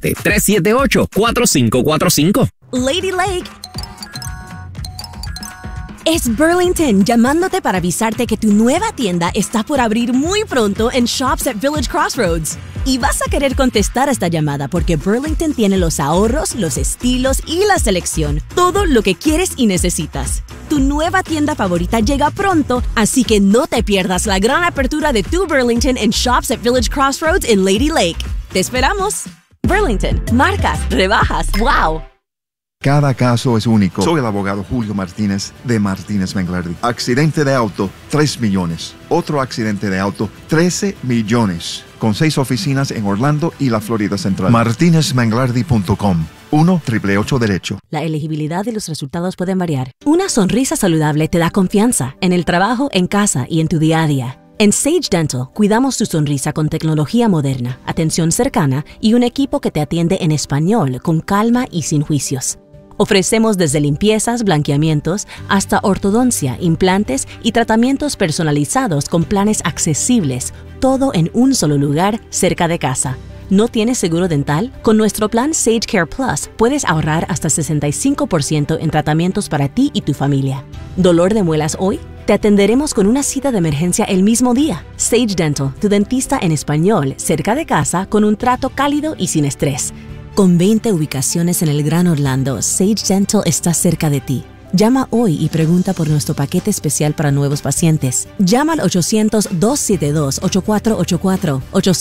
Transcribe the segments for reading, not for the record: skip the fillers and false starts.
847-378-4545. Lady Lake es Burlington, llamándote para avisarte que tu nueva tienda está por abrir muy pronto en Shops at Village Crossroads. Y vas a querer contestar a esta llamada porque Burlington tiene los ahorros, los estilos y la selección. Todo lo que quieres y necesitas. Tu nueva tienda favorita llega pronto, así que no te pierdas la gran apertura de tu Burlington en Shops at Village Crossroads en Lady Lake. ¡Te esperamos! Burlington, marcas, rebajas, ¡wow! Cada caso es único. Soy el abogado Julio Martínez de Martínez Menglardi. Accidente de auto, 3 millones. Otro accidente de auto, 13 millones. Con 6 oficinas en Orlando y la Florida Central. MartínezMenglardi.com 1-888-DERECHO. La elegibilidad y los resultados pueden variar. Una sonrisa saludable te da confianza en el trabajo, en casa y en tu día a día. En Sage Dental, cuidamos tu sonrisa con tecnología moderna, atención cercana y un equipo que te atiende en español con calma y sin juicios. Ofrecemos desde limpiezas, blanqueamientos, hasta ortodoncia, implantes y tratamientos personalizados con planes accesibles, todo en un solo lugar cerca de casa. ¿No tienes seguro dental? Con nuestro plan Sage Care Plus puedes ahorrar hasta 65% en tratamientos para ti y tu familia. ¿Dolor de muelas hoy? Te atenderemos con una cita de emergencia el mismo día. Sage Dental, tu dentista en español, cerca de casa, con un trato cálido y sin estrés. Con 20 ubicaciones en el Gran Orlando, Sage Dental está cerca de ti. Llama hoy y pregunta por nuestro paquete especial para nuevos pacientes. Llama al 800-272-8484,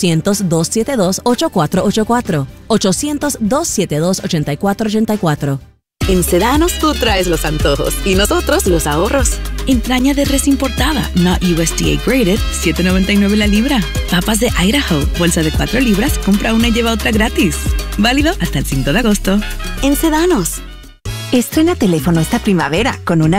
800-272-8484, 800-272-8484. En Sedanos tú traes los antojos y nosotros los ahorros. Entraña de res importada, not USDA graded, $7.99 la libra. Papas de Idaho, bolsa de 4 libras, compra una y lleva otra gratis. Válido hasta el 5 de agosto. En Sedanos. Estrena teléfono esta primavera con una